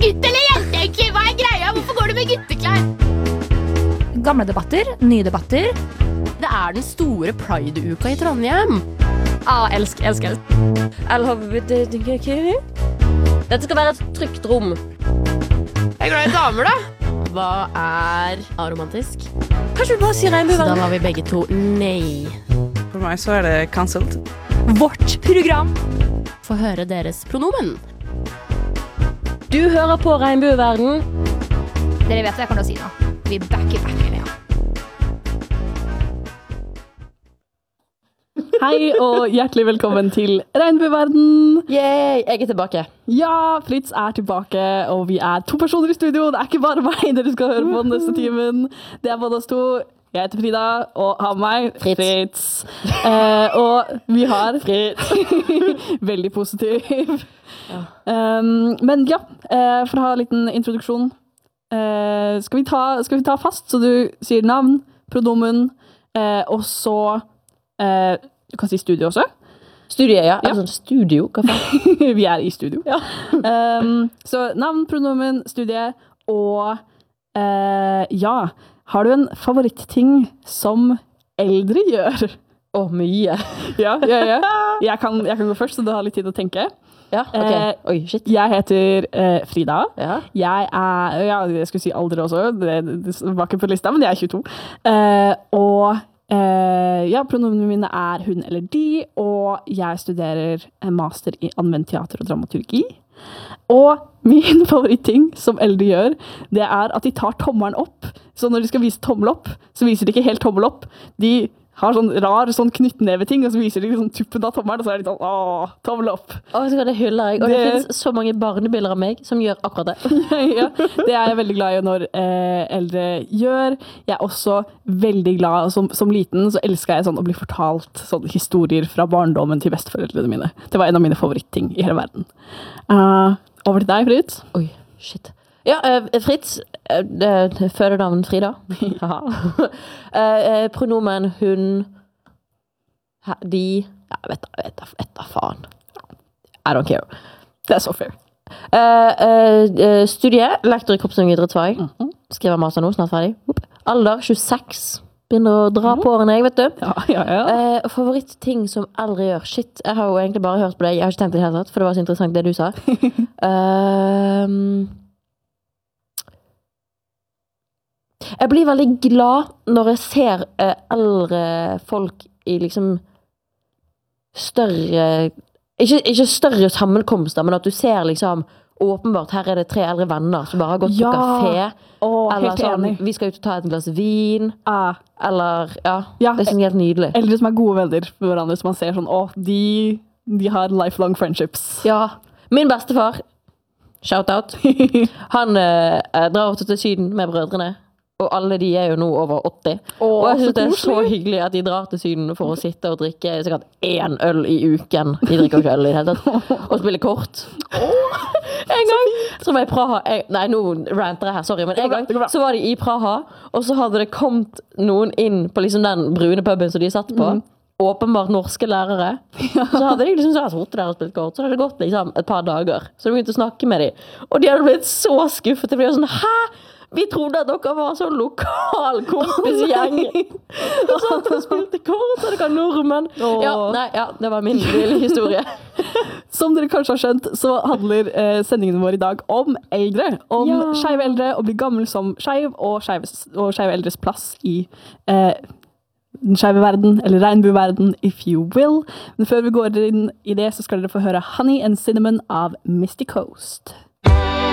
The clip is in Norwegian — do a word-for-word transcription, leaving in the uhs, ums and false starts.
gutt eller jente egentlig? Hva er greia? Hvorfor går du med gutteklær? Gamle debatter, nye debatter. Det er den store Pride-uka i Trondheim. Ah, elsk, elsk, elsk. L H B T Q. Dette skal være et trygt rom. Jeg er glad i damer, da. Hva er aromantisk? Kanskje vi bare sier Så da regnbueverden? var vi begge to nei. For meg så er det cancelled. Vårt program. Få høre deres pronomen. Du hører på regnbueverden. Dere vet hva jeg kommer til å si nå. Vi backer, backer, ja. Hei og hjertelig velkommen til Regnbueverden. Yay, jeg er tilbake. Ja, Fritz er tilbake, og vi er to personer i studio. Det er ikke bare meg dere skal høre på den neste timen. Det er både oss to. Jeg heter Frida, og har meg Fritz. Fritz. Eh, og vi har Fritz. Veldig positiv. Ja. Um, men ja, eh, for å ha en liten introduksjon. Eh, skal, vi ta, skal vi ta fast, så du sier navn, pronomen, eh, og så... Eh, du kan si studio også. Studiet, ja. Ja. Altså, studio, hva faen? Vi er i studio. Ja. um, så navn, pronomen, studie, og uh, ja, har du en favorittting som eldre gjør? Å, mye. Ja, ja, ja. Jeg kan, jeg kan gå først, så du har litt tid å tenke. Ja, ok. Eh, Oi, shit. Jeg heter uh, Frida. Ja. Jeg er, ja, jeg skulle si alder også, det, det var ikke på lista, men jeg er tjueto. Uh, og Uh, ja, pronomene mine er hun eller de, og jeg studerer en master i anvendt teater og dramaturgi. Og min favoritting som eldre gjør, det er at de tar tommelen opp. Så når de skal vise tommel opp, så viser de ikke helt tommel opp. De har sånn rar sånn knyttneveting, og så viser de sånn tuppen av tommelen, og så er de sånn, åh, tommel opp. Å, vet du hva, det hyller jeg. Og det, Det- finnes så mange barnebilder av meg som gjør akkurat det. Ja, det er jeg veldig glad i når eh, eldre gjør. Jeg er også veldig glad, som, som liten så elsker jeg sånn å bli fortalt sånne historier fra barndommen til besteforeldrene mine. Det var en av mine favoritting i hele verden. Uh, over til deg, Fritz. Oi, shit. Ja, uh, Fritz, uh, uh, fødenavn Frida. Haha. uh, uh, pronomen hun, ha, de, ja, vet da, vet da, vet da faen. I don't care. Det er så fair. Uh, uh, uh, studie, lektor i kroppsøving og idrettsfag. Mhm. Skriver master nå, snart ferdig. Opp. Alder, tjueseks. Begynner å dra på årene, jeg, vet du. Ja, ja, ja. Uh, favorittting som eldre gjør. Shit, jeg har jo egentlig bare hørt på deg. Jeg har ikke tenkt det helt rett, for det var så interessant det du sa. um, jeg blir veldig glad når jeg ser uh, eldre folk i liksom større, ikke, ikke større sammenkomster, men at du ser liksom, åpenbart, her er det tre eldre venner som bare har gått Ja. på kafé. Åh, Eller helt sånn, enig. vi skal ut og ta et glass vin. Ah, Eller, ja, Ja, det synes jeg er helt nydelig. eldre som er gode venner med hverandre, som man ser sånn, åh, de, de har lifelong friendships. Ja, min bestefar, shout out, han eh, drar ofte til Syden med brødrene, og alle de er jo nå over åtti. Åh, og jeg så synes det er så koselig. hyggelig at de drar til Syden for å sitte og drikke sikkert én øl i uken. De drikker jo ikke øl i det hele tatt. Og spille kort. En gang så var jeg i Praha, jeg, nei nå ranter jeg her, sorry, men en går bra, gang det går bra. så var de i Praha, og så hadde det kommet noen inn på liksom den brune puben som de satt på. Mhm. Åpenbart norske lærere. Så hadde de liksom så jeg der og spilt kort, så hadde det gått liksom et par dager. Så de begynte å snakke med dem. Og de hadde blitt så skuffet. De ble sånn, hæ? Vi trodde at dere var sånn lokal kompisgjeng. Og så at de spilte kort, og det kan nordmenn. Åh. Ja, nei, ja, det var min lille historie. Som dere kanskje har skjønt, så handler eh, sendingen vår i dag om eldre. Om Ja. skeive eldre, å bli gammel som skeiv, og skeive og skeive eldres plass i eh, den skeive verden, eller regnbueverden, if you will. Men før vi går inn i det, så skal dere få høre Honey and Cinnamon av Misty Coast.